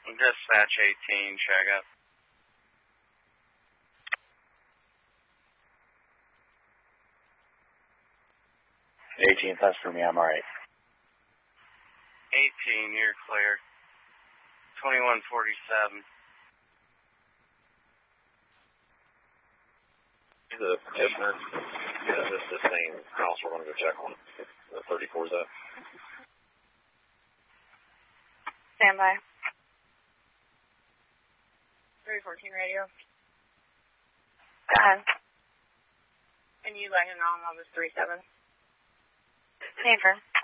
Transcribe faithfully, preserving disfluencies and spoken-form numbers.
Dispatch eighteen, check up. eighteen, that's for me, I'm alright. eighteen, you're clear. twenty-one forty-seven. The petitioner, yeah, this is the same house we're going to go check on. The thirty-four is up. Stand by. three fourteen radio. Go ahead. And you let him know I'm on this three seven. Sanford.